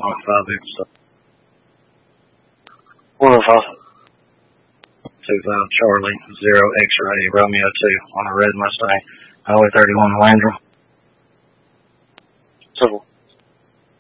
episode. 405. 25 Charlie 0 X-ray Romeo 2 on a red Mustang, Highway 31 Landrum.